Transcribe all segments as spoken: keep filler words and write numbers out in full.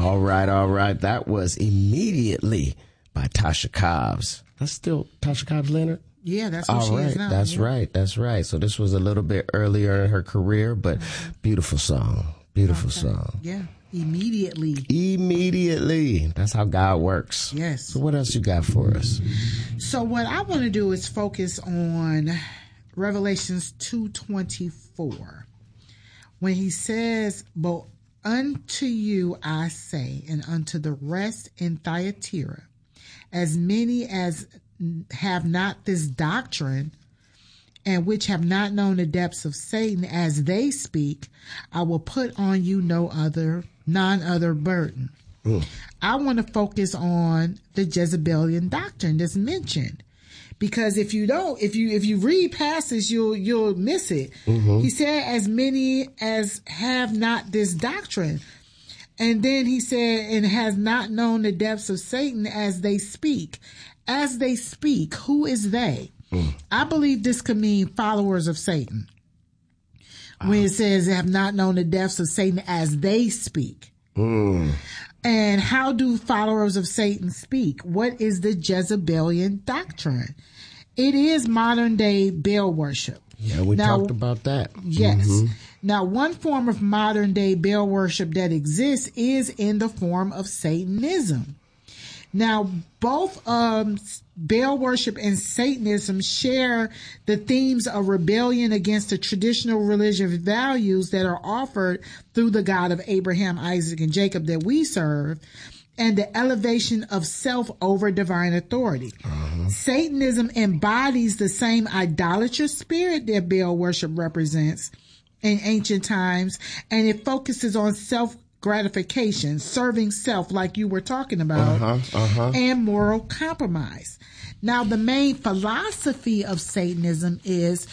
All right, all right. That was Immediately by Tasha Cobbs. That's still Tasha Cobbs Leonard? Yeah, that's what all she right. is now. That's yeah. right. That's right. So this was a little bit earlier in her career, but beautiful song. Beautiful Okay. song. Yeah. Immediately. Immediately. That's how God works. Yes. So what else you got for us? So what I want to do is focus on Revelations two twenty-four. When he says, "But unto you I say, and unto the rest in Thyatira, as many as have not this doctrine, and which have not known the depths of Satan as they speak, I will put on you no other, none other burden." Mm. I want to focus on the Jezebelian doctrine that's mentioned. Because if you don't, if you if you read past this, you'll you'll miss it. Mm-hmm. He said, "As many as have not this doctrine," and then he said, "and has not known the depths of Satan as they speak." As they speak, who is they? Mm. I believe this could mean followers of Satan. Uh. When it says have not known the depths of Satan as they speak. Mm. And how do followers of Satan speak? What is the Jezebelian doctrine? It is modern day Baal worship. Yeah, we now, talked about that. Yes. Mm-hmm. Now, one form of modern day Baal worship that exists is in the form of Satanism. Now, both um, Baal worship and Satanism share the themes of rebellion against the traditional religious values that are offered through the God of Abraham, Isaac, and Jacob that we serve, and the elevation of self over divine authority. Uh-huh. Satanism embodies the same idolatrous spirit that Baal worship represents in ancient times, and it focuses on self gratification, serving self like you were talking about, uh-huh, uh-huh. and moral compromise. Now, the main philosophy of Satanism is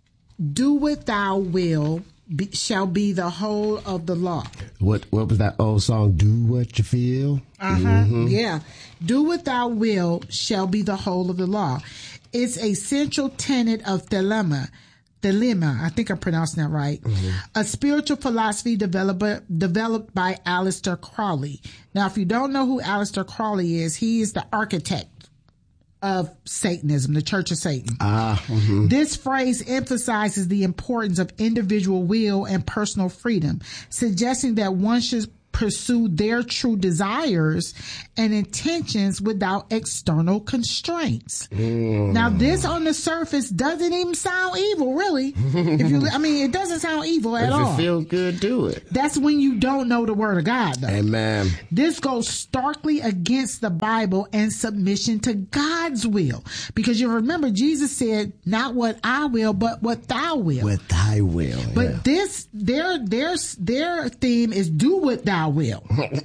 do what thou will be, shall be the whole of the law. What what was that old song? Do what you feel? Uh-huh. Mm-hmm. Yeah. Do what thou will shall be the whole of the law. It's a central tenet of Thelema. Dilemma, I think I'm pronouncing that right. Mm-hmm. A spiritual philosophy developed developed by Aleister Crowley. Now, if you don't know who Aleister Crowley is, he is the architect of Satanism, the Church of Satan. Ah, mm-hmm. This phrase emphasizes the importance of individual will and personal freedom, suggesting that one should pursue their true desires and intentions without external constraints. Mm. Now, this on the surface doesn't even sound evil, really. If you, I mean, it doesn't sound evil at if all. If it feels good, do it. That's when you don't know the word of God, though. Amen. This goes starkly against the Bible and submission to God's will. Because you remember, Jesus said, not what I will, but what thou will. What thy will. But yeah. this, their, their, their theme is do what thou will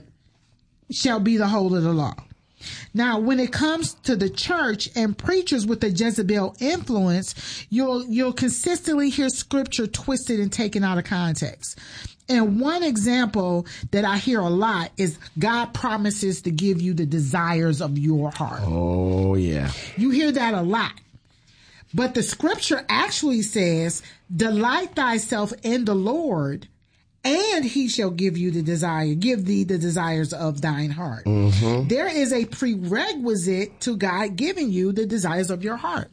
shall be the whole of the law. Now, when it comes to the church and preachers with the Jezebel influence, you'll you'll consistently hear scripture twisted and taken out of context. And one example that I hear a lot is God promises to give you the desires of your heart. Oh, yeah. You hear that a lot. But the scripture actually says, delight thyself in the Lord, and he shall give you the desire, give thee the desires of thine heart. Mm-hmm. There is a prerequisite to God giving you the desires of your heart.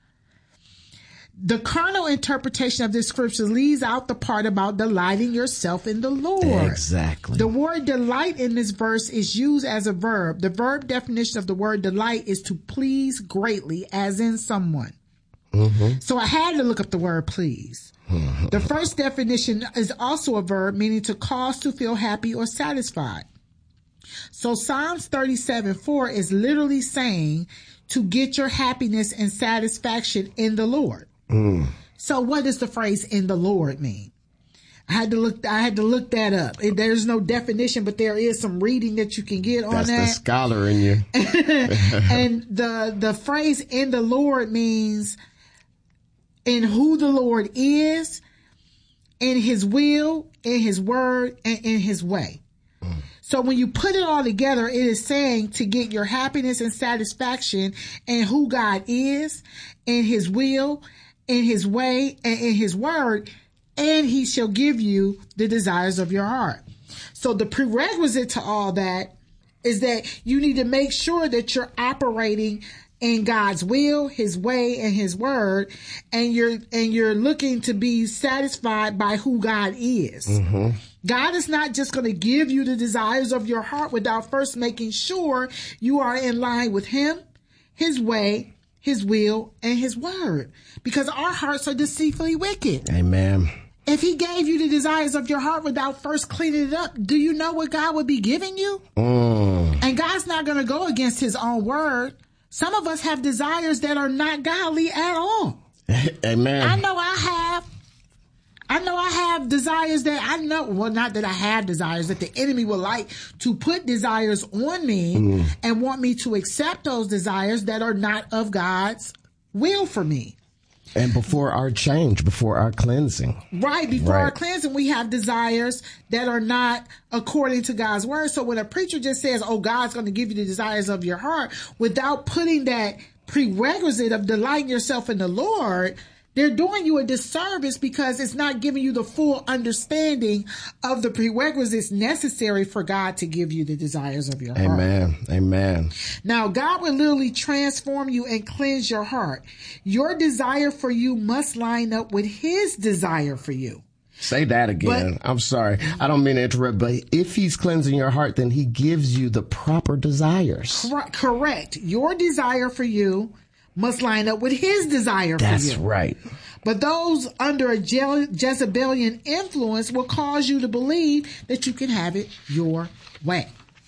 The carnal interpretation of this scripture leaves out the part about delighting yourself in the Lord. Exactly. The word delight in this verse is used as a verb. The verb definition of the word delight is to please greatly, as in someone. Mm-hmm. So I had to look up the word please. Mm-hmm. The first definition is also a verb, meaning to cause to feel happy or satisfied. So Psalms thirty-seven four is literally saying to get your happiness and satisfaction in the Lord. Mm. So what does the phrase in the Lord mean? I had to look, I had to look that up. There's no definition, but there is some reading that you can get on That's that. That's the scholar in you. And the, the phrase in the Lord means in who the Lord is, in his will, in his word, and in his way. Mm. So when you put it all together, it is saying to get your happiness and satisfaction in who God is, in his will, in his way, and in his word, and he shall give you the desires of your heart. So the prerequisite to all that is that you need to make sure that you're operating in God's will, his way, and his word, and you're and you're looking to be satisfied by who God is. Mm-hmm. God is not just going to give you the desires of your heart without first making sure you are in line with him, his way, his will, and his word. Because our hearts are deceitfully wicked. Amen. If he gave you the desires of your heart without first cleaning it up, do you know what God would be giving you? Mm. And God's not going to go against his own word. Some of us have desires that are not godly at all. Amen. I know I have. I know I have desires that I know, well, not that I have desires, that the enemy would like to put desires on me mm. and want me to accept those desires that are not of God's will for me. And before our change, before our cleansing. Right. Before right. our cleansing, we have desires that are not according to God's word. So when a preacher just says, oh, God's going to give you the desires of your heart without putting that prerequisite of delighting yourself in the Lord, they're doing you a disservice because it's not giving you the full understanding of the prerequisites necessary for God to give you the desires of your Amen. heart. Amen. Amen. Now, God will literally transform you and cleanse your heart. Your desire for you must line up with his desire for you. Say that again. But, I'm sorry. I don't mean to interrupt, but if he's cleansing your heart, then he gives you the proper desires. Cor- correct. Your desire for you must line up with his desire That's for you. That's right. But those under a Je- Jezebelian influence will cause you to believe that you can have it your way.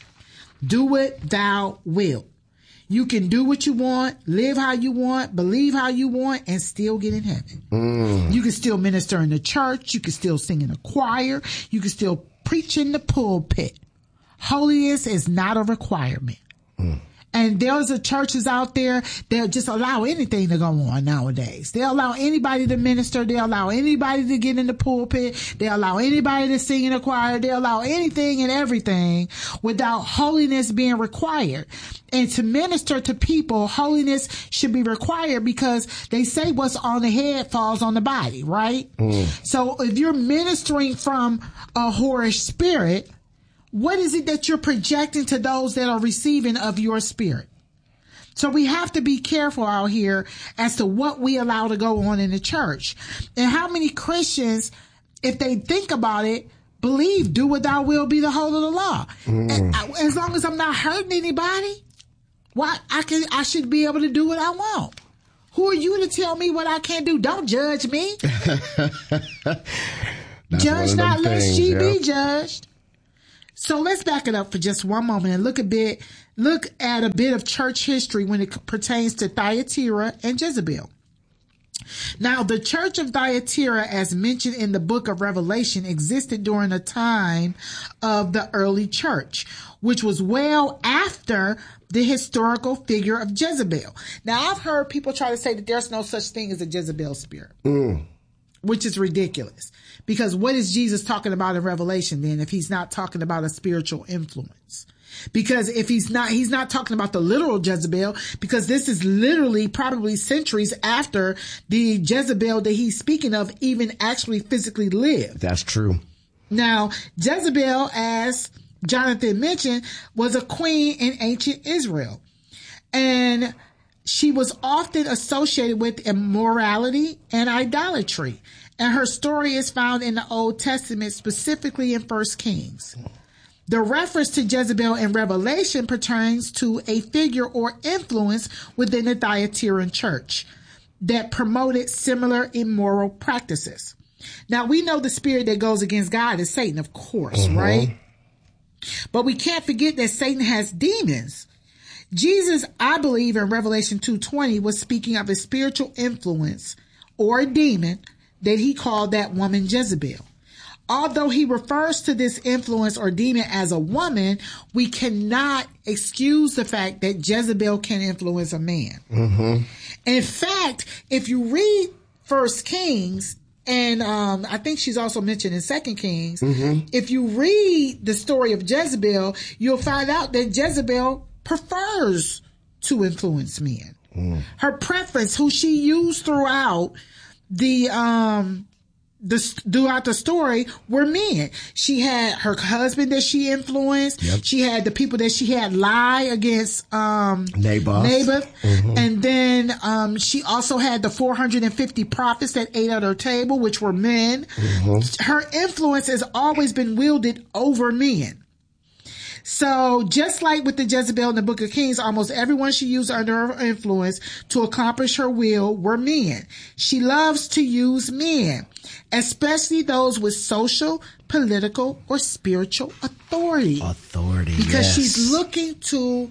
Do what thou wilt. You can do what you want, live how you want, believe how you want, and still get in heaven. Mm. You can still minister in the church. You can still sing in a choir. You can still preach in the pulpit. Holiness is not a requirement. Mm. And there's a churches out there that just allow anything to go on nowadays. They allow anybody to minister. They allow anybody to get in the pulpit. They allow anybody to sing in a choir. They allow anything and everything without holiness being required. And to minister to people, holiness should be required because they say what's on the head falls on the body, right? Mm. So if you're ministering from a whorish spirit, what is it that you're projecting to those that are receiving of your spirit? So we have to be careful out here as to what we allow to go on in the church. And how many Christians, if they think about it, believe do what thou will be the whole of the law. Mm. And I, as long as I'm not hurting anybody, why I can I should be able to do what I want. Who are you to tell me what I can't do? Don't judge me. Judge not lest ye be judged. So let's back it up for just one moment and look a bit, look at a bit of church history when it pertains to Thyatira and Jezebel. Now, the church of Thyatira, as mentioned in the book of Revelation, existed during a time of the early church, which was well after the historical figure of Jezebel. Now, I've heard people try to say that there's no such thing as a Jezebel spirit. Mm. Which is ridiculous. Because what is Jesus talking about in Revelation then if he's not talking about a spiritual influence? Because if he's not, he's not talking about the literal Jezebel, because this is literally probably centuries after the Jezebel that he's speaking of even actually physically lived. That's true. Now, Jezebel, as Jonathan mentioned, was a queen in ancient Israel. And she was often associated with immorality and idolatry. And her story is found in the Old Testament, specifically in First Kings. The reference to Jezebel in Revelation pertains to a figure or influence within the Thyatiran church that promoted similar immoral practices. Now, we know the spirit that goes against God is Satan, of course, mm-hmm. right? But we can't forget that Satan has demons. Jesus, I believe, in Revelation two twenty was speaking of a spiritual influence or a demon that he called that woman Jezebel. Although he refers to this influence or demon as a woman, we cannot excuse the fact that Jezebel can influence a man. Mm-hmm. In fact, if you read First Kings, and um, I think she's also mentioned in Second Kings, mm-hmm. if you read the story of Jezebel, you'll find out that Jezebel prefers to influence men. Mm. Her preference, who she used throughout the um the, throughout the story were men. She had her husband that she influenced. Yep. She had the people that she had lie against um, Naboth. Naboth. Mm-hmm. And then um, she also had the four hundred fifty prophets that ate at her table, which were men. Mm-hmm. Her influence has always been wielded over men. So just like with the Jezebel in the Book of Kings, almost everyone she used under her influence to accomplish her will were men. She loves to use men, especially those with social, political, or spiritual authority. Authority, Because yes. she's looking to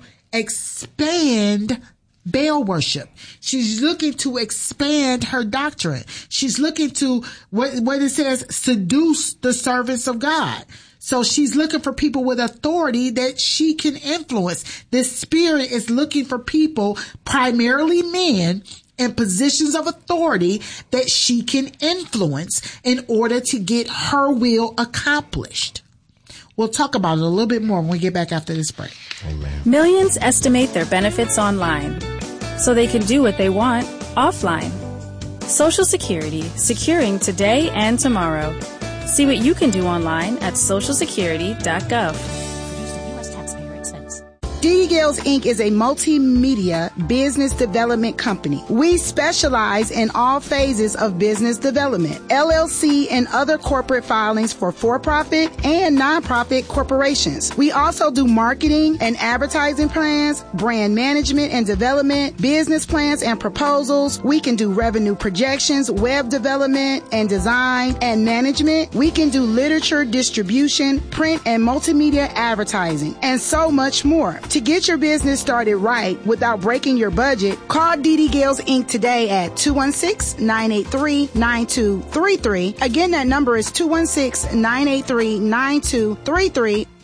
expand Baal worship. She's looking to expand her doctrine. She's looking to, what, what it says, seduce the servants of God. So she's looking for people with authority that she can influence. This spirit is looking for people, primarily men, in positions of authority that she can influence in order to get her will accomplished. We'll talk about it a little bit more when we get back after this break. Amen. Millions estimate their benefits online, so they can do what they want offline. Social Security, securing today and tomorrow. See what you can do online at social security dot gov. Produced at U S taxpayer expense. D D Gales Incorporated is a multimedia business development company. We specialize in all phases of business development, L L C and other corporate filings for for-profit and non-profit corporations. We also do marketing and advertising plans, brand management and development, business plans and proposals. We can do revenue projections, web development and design and management. We can do literature distribution, print and multimedia advertising, and so much more. To get your business started right without breaking your budget, call D D Gales Incorporated today at two one six, nine eight three, nine two three three. Again, that number is two one six, nine eight three, nine two three three.